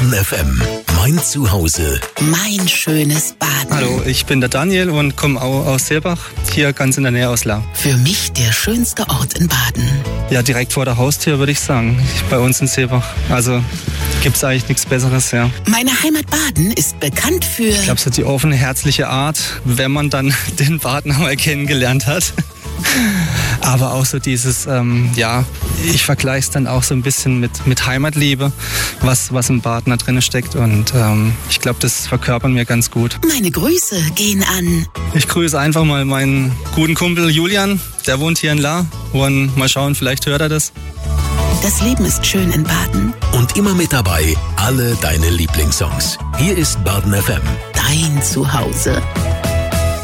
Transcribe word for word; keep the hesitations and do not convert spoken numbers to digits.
Baden F M, mein Zuhause. Mein schönes Baden. Hallo, ich bin der Daniel und komme auch aus Seebach, hier ganz in der Nähe aus Lahr. Für mich der schönste Ort in Baden. Ja, direkt vor der Haustür würde ich sagen, bei uns in Seebach. Also gibt's eigentlich nichts Besseres, ja. Meine Heimat Baden ist bekannt für... Ich glaube, so die offene, herzliche Art, wenn man dann den Baden einmal kennengelernt hat. Aber auch so dieses, ähm, ja, ich vergleiche es dann auch so ein bisschen mit, mit Heimatliebe, was, was im Baden da drin steckt. Und ähm, ich glaube, das verkörpern wir ganz gut. Meine Grüße gehen an... Ich grüße einfach mal meinen guten Kumpel Julian, der wohnt hier in Lahr. Und mal schauen, vielleicht hört er das. Das Leben ist schön in Baden. Und immer mit dabei, alle deine Lieblingssongs. Hier ist Baden F M. Dein Zuhause.